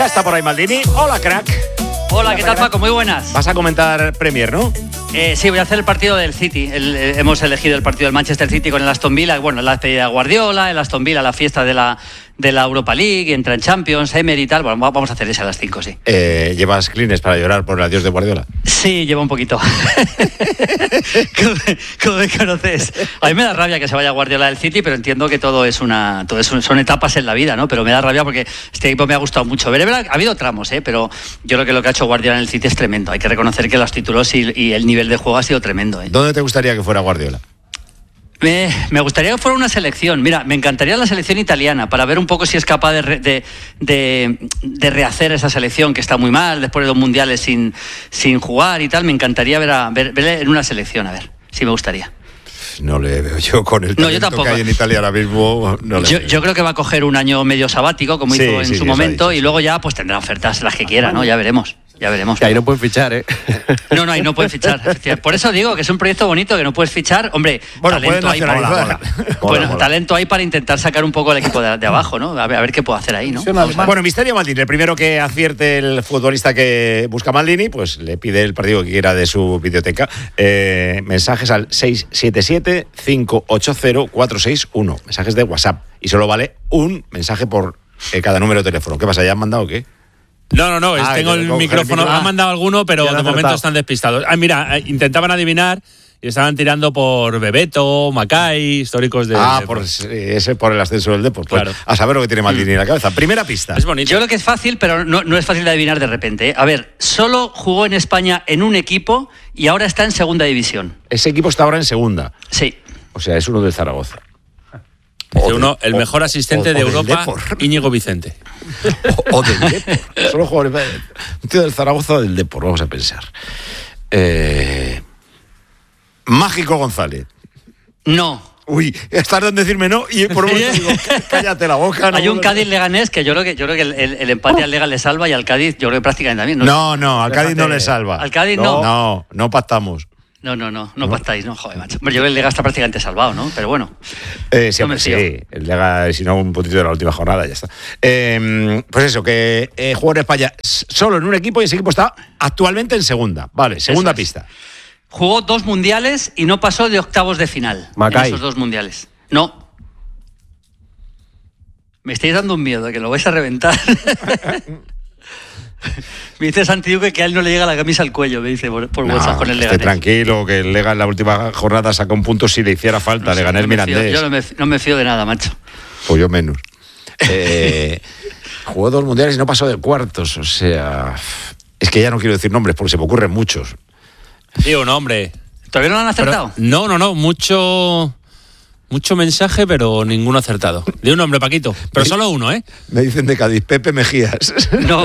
Ya está por ahí Maldini. Hola, crack. Hola, ¿qué tal, Paco? Muy buenas. Vas a comentar Premier, ¿no? Sí, voy a hacer el partido del City. Hemos elegido el partido del Manchester City con el Aston Villa. Bueno, la despedida de Guardiola, el Aston Villa, la fiesta de la Europa League, entra en Champions, Emery y tal. Bueno, vamos a hacer esa a las 5, sí. ¿Llevas clines para llorar por el adiós de Guardiola? Sí, llevo un poquito. ¿Cómo me conoces? A mí me da rabia que se vaya Guardiola del City, pero entiendo que todo son etapas en la vida, ¿no? Pero me da rabia porque este equipo me ha gustado mucho. Ha habido tramos, pero yo creo que lo que ha hecho Guardiola en el City es tremendo. Hay que reconocer que los títulos y el nivel de juego ha sido tremendo. ¿Dónde te gustaría que fuera Guardiola? Me gustaría que fuera una selección. Mira, me encantaría la selección italiana para ver un poco si es capaz de rehacer esa selección que está muy mal después de 2 mundiales sin jugar y tal. Me encantaría verle en una selección, a ver, sí me gustaría. No le veo yo con el talento que hay en Italia ahora mismo. Yo creo que va a coger un año medio sabático, como hizo en su momento, y luego ya pues tendrá ofertas las que quiera, ¿no? Ya veremos. Que ahí no pueden fichar, ¿eh? No, ahí no pueden fichar. Por eso digo que es un proyecto bonito, que no puedes fichar. Hombre, bueno, talento hay talento hay para intentar sacar un poco el equipo de abajo, ¿no? A ver qué puedo hacer ahí, ¿no? Bueno, misterio Maldini. El primero que acierte el futbolista que busca Maldini, pues le pide el partido que quiera de su videoteca. Mensajes al 677-580-461. Mensajes de WhatsApp. Y solo vale un mensaje por cada número de teléfono. ¿Qué pasa? ¿Ya han mandado o qué? No, tengo el micrófono. Han mandado alguno, pero de momento están despistados. Mira, intentaban adivinar y estaban tirando por Bebeto, Macay, históricos de... por el ascenso del Depor. Pues, claro. A saber lo que tiene Maldini en la cabeza. Primera pista. Es bonito. Yo creo que es fácil, pero no es fácil de adivinar de repente, ¿eh? A ver, solo jugó en España en un equipo y ahora está en segunda división. Ese equipo está ahora en segunda. Sí. O sea, es uno del Zaragoza. El mejor asistente de Europa, Íñigo Vicente. O del Depor. Solo jugadores. Un tío del Zaragoza o del Depor, vamos a pensar. Mágico González. No. Uy, estás en decirme no y por un momento digo, cállate la boca. Hay un Cádiz-Leganés que yo creo que el empate al Lega le salva y al Cádiz yo creo que prácticamente también. No, al Cádiz no le salva. Al Cádiz no. No pactamos. No pactáis, ¿no? Joder, macho. Yo creo que el Lega está prácticamente salvado, ¿no? Pero bueno. Sí, el Lega, si no, un puntito de la última jornada, ya está. Pues eso, que juega en España solo en un equipo y ese equipo está actualmente en segunda. Vale, segunda pista. Jugó 2 mundiales y no pasó de octavos de final. Macay. En esos 2 mundiales. No. Me estáis dando un miedo, que lo vais a reventar. Me dice Santi Duque que a él no le llega la camisa al cuello, me dice por WhatsApp con el Leganés. Esté tranquilo, que el Lega en la última jornada sacó un punto si le hiciera falta. Le gané el Mirandés. Yo no me fío de nada, macho. Pues yo menos. Jugó 2 mundiales y no pasó de cuartos. O sea, es que ya no quiero decir nombres porque se me ocurren muchos. Sí, un hombre. ¿Todavía no lo han acertado? No. Mucho mensaje, pero ninguno acertado. De un hombre, Paquito. Pero solo uno, ¿eh? Me dicen de Cádiz, Pepe Mejías. No.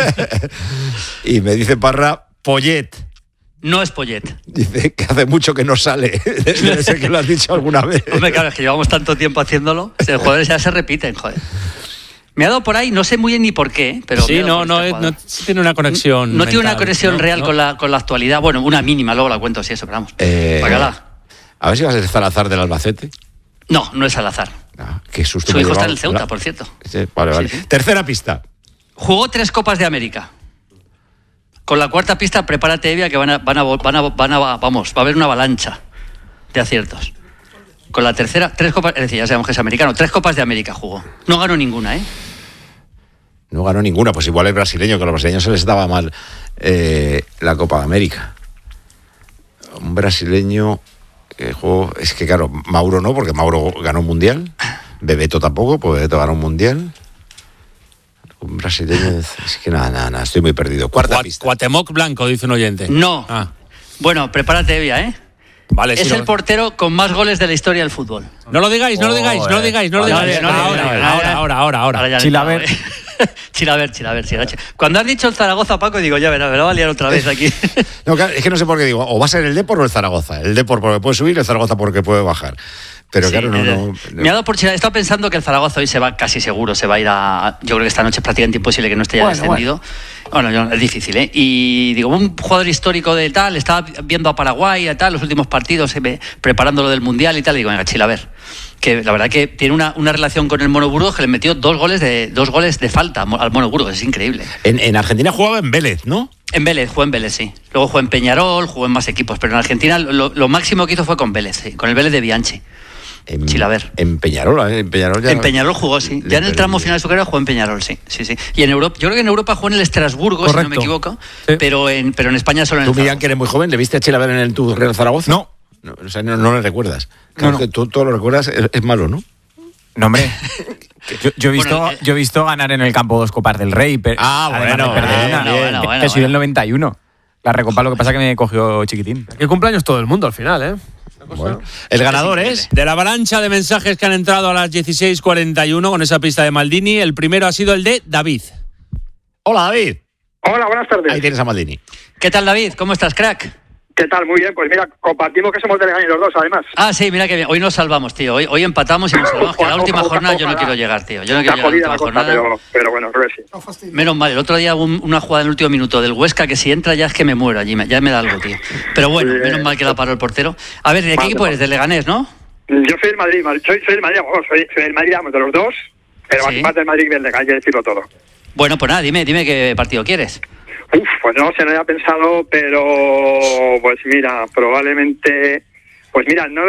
Y me dice Parra, Poyet. No es Poyet. Dice que hace mucho que no sale. Debe ser que lo has dicho alguna vez. Hombre, claro, es que llevamos tanto tiempo haciéndolo. Los jugadores ya se repiten, joder. Me ha dado por ahí, no sé muy bien ni por qué, pero... Sí, no tiene una conexión No tiene una conexión real con la actualidad. Bueno, una mínima, luego la cuento si eso, pero vamos. A ver si vas a ser Salazar del Albacete. No es Salazar. Qué susto. Su hijo está en el Ceuta, por cierto. Sí, vale. Sí. Tercera pista. Jugó 3 Copas de América. Con la cuarta pista, prepárate, Evia, que va a haber una avalancha de aciertos. Con la tercera, 3 copas, es decir, ya sabemos que es americano, 3 Copas de América jugó. No ganó ninguna, ¿eh? No ganó ninguna, pues igual es brasileño, que a los brasileños se les daba mal la Copa de América. Un brasileño que jugó, es que claro, Mauro no, porque Mauro ganó un mundial. Bebeto tampoco, pues Bebeto ganó un mundial. Un brasileño, es que nada, estoy muy perdido. Cuarta pista. Cuauhtémoc Blanco, dice un oyente. No. Bueno, prepárate, Evia, ¿eh? Vale, es el portero con más goles de la historia del fútbol. No lo digáis. Ahora. Chilaver. Chilaver. Cuando has dicho el Zaragoza, Paco, digo, ya verás, me lo va a liar otra vez aquí. No, es que no sé por qué digo, o va a ser el Depor o el Zaragoza. El Depor porque puede subir, el Zaragoza porque puede bajar. Pero sí, claro, no. Me ha dado por Chilaver. He estado pensando que el Zaragoza hoy se va, casi seguro, se va a ir a... Yo creo que esta noche es prácticamente imposible que no esté ya descendido. Bueno, es difícil, ¿eh? Y digo, un jugador histórico de tal, estaba viendo a Paraguay y tal, los últimos partidos, preparando lo del Mundial y tal, y digo, venga, Chilaver. Que la verdad que tiene una relación con el Mono Burgos, que le metió dos goles de falta al Mono Burgos, es increíble. En Argentina jugaba en Vélez, ¿no? Jugó en Vélez, sí. Luego jugó en Peñarol, jugó en más equipos, pero en Argentina lo máximo que hizo fue con Vélez, sí, con el Vélez de Bianchi. Chilaver. En Peñarol, en Peñarol jugó, sí. Ya en el tramo final de su carrera jugó en Peñarol, sí. Y en Europa, yo creo que en Europa jugó en el Estrasburgo, correcto, si no me equivoco, sí. pero en España solo en el Zaragoza. Tú, Millán, que eres muy joven, ¿le viste a Chilaver en tu Real Zaragoza? No. O sea, no le recuerdas. Claro, que tú todo lo recuerdas, es malo, ¿no? No, hombre. Yo he visto ganar en el campo 2 Copas del Rey. Bueno. Que soy del 91. La recopa, lo que pasa que me cogió chiquitín. Qué cumpleaños todo el mundo al final, ¿eh? Bueno, el ganador es de la avalancha de mensajes que han entrado a las 16:41 con esa pista de Maldini. El primero ha sido el de David. Hola, David. Hola, buenas tardes. Ahí tienes a Maldini. ¿Qué tal, David? ¿Cómo estás, crack? ¿Qué tal? Muy bien, pues mira, compartimos que somos de Leganés los dos, además. Ah, sí, mira que bien. Hoy nos salvamos, tío. Hoy empatamos y nos salvamos. Que la última jornada yo no quiero llegar, tío. Yo no quiero llegar a la última jornada. Pero bueno, creo que sí. Menos mal, el otro día hubo una jugada en el último minuto del Huesca que si entra ya es que me muero allí, ya me da algo, tío. Pero bueno, menos mal que la paró el portero. A ver, ¿de qué equipo eres? ¿De Leganés, no? Yo soy del Madrid, soy del Madrid, soy del Madrid, de los dos, pero ¿Sí? más del Madrid que del Leganés, hay que decirlo todo. Bueno, pues nada, dime qué partido quieres. Pues no sé, no había pensado, pero pues mira, probablemente, pues mira, no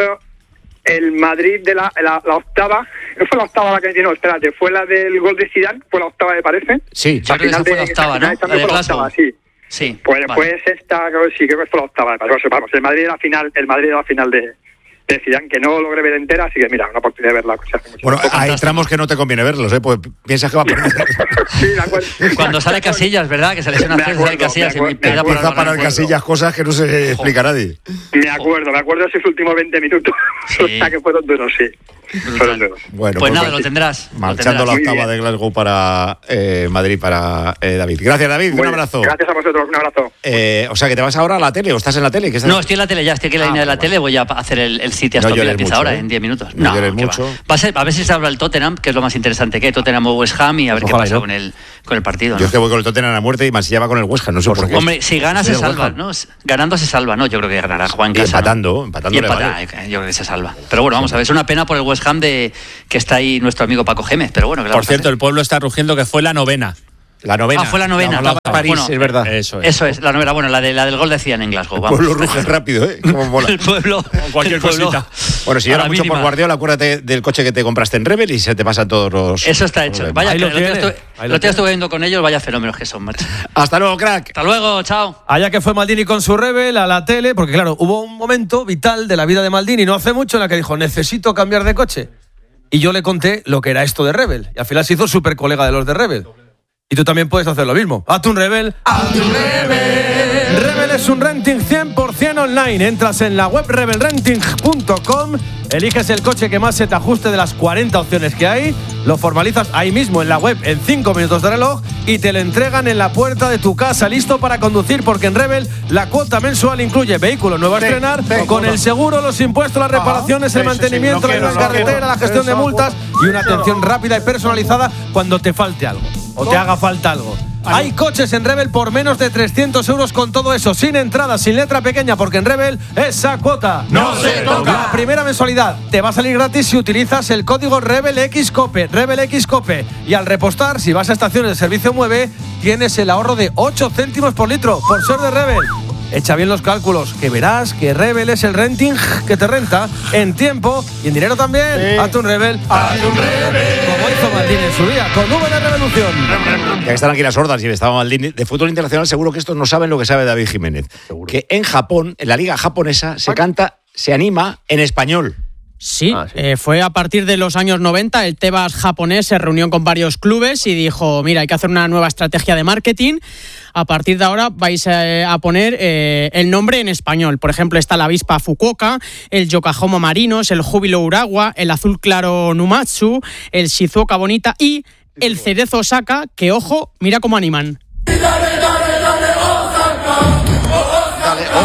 el Madrid de la octava, no fue la octava la que no, espérate, fue la del gol de Zidane, fue la octava me parece. Sí, yo creo que esa fue la octava, ¿no? La de Glasgow. Sí. Sí. Pues esta, creo que fue la octava, vamos, el Madrid de la final de Zidane, que no logré ver entera, así que mira, una oportunidad de verla. Bueno, hay tramos que no te conviene verlos, ¿eh? Pues piensas que va a perder. Sí, de acuerdo. Cuando sale Casillas, ¿verdad? Que se lesiona sale Casillas y empieza a parar Casillas cosas que no se explica a nadie. Me acuerdo de esos últimos 20 minutos. Sí. O sea, que fueron duros, sí. Bueno, pues nada, lo tendrás. Marchando la octava de Glasgow para Madrid, para David. Gracias, David. Un abrazo. Gracias a vosotros, un abrazo. O sea, que te vas ahora a la tele, o estás en la tele. No, estoy en la tele ya, estoy aquí en la línea de la tele. Voy a hacer el City hasta que empieza ahora, en 10 minutos. No llores mucho. Va a ver si se habla el Tottenham, que es lo más interesante que hay. Tottenham o West Ham, y a ver qué pasa con el partido. Yo es que voy con el Tottenham a muerte y Mansilla va con el West Ham, no sé por qué. Hombre, si gana se salva, ¿no? Ganando se salva, ¿no? Yo creo que ganará Juan Casa. Empatando. Yo creo que se salva. Pero bueno, vamos a ver, es una pena por el West Ham que está ahí nuestro amigo Paco Gémez, pero bueno. Por cierto, el pueblo está rugiendo que fue la novena. La novena. Ah, fue la novena. La París, bueno, es verdad. Eso es, la novena. Bueno, la del gol de Zidane en Glasgow. Vamos. El pueblo ruge rápido, ¿eh? Como mola. El pueblo. Con cualquier cosita. Bueno, si llora mucho por Guardiola, acuérdate del coche que te compraste en Rebel y se te pasan todos los... Eso está hecho. Vaya, lo estuve viendo con ellos, vaya fenómenos que son, macho. Hasta luego, crack. Hasta luego, chao. Allá que fue Maldini con su Rebel a la tele, porque claro, hubo un momento vital de la vida de Maldini, no hace mucho, en la que dijo, necesito cambiar de coche. Y yo le conté lo que era esto de Rebel. Y al final se hizo súper colega de los de Rebel. Y tú también puedes hacer lo mismo. ¡Hazte un Rebel! ¡Hazte un Rebel! Rebel es un renting 100% online. Entras en la web rebelrenting.com, eliges el coche que más se te ajuste de las 40 opciones que hay, lo formalizas ahí mismo en la web en 5 minutos de reloj y te lo entregan en la puerta de tu casa, listo para conducir, porque en Rebel la cuota mensual incluye vehículo nuevo a estrenar, con el seguro, los impuestos, las reparaciones, el mantenimiento, la carretera, la gestión de multas y una atención rápida y personalizada cuando te falte algo o te haga falta algo. Hay coches en Rebel por menos de 300 euros con todo eso, sin entrada, sin letra pequeña, porque en Rebel esa cuota no se toca. La primera mensualidad te va a salir gratis si utilizas el código RebelXCOPE, RebelXCOPE. Y al repostar, si vas a estaciones de servicio Mueve, tienes el ahorro de 8 céntimos por litro, por ser de Rebel. Echa bien los cálculos, que verás que Rebel es el renting que te renta en tiempo y en dinero también. Sí. Hazte un Rebel. Hazte un Rebel. Como hizo Maldini en su día, con V de Revolución. Ya que están aquí las hordas y estaba Maldini. De fútbol internacional seguro que estos no saben lo que sabe David Jiménez. Seguro. Que en Japón, en la liga japonesa, se anima en español. Sí, fue a partir de los años 90, el Tebas japonés se reunió con varios clubes y dijo, mira, hay que hacer una nueva estrategia de marketing. A partir de ahora vais a poner el nombre en español. Por ejemplo, está la avispa Fukuoka, el Yokohama Marinos, el Júbilo Urawa, el Azul Claro Numatsu, el Shizuoka Bonita y el Cerezo Osaka, que, ojo, mira cómo animan.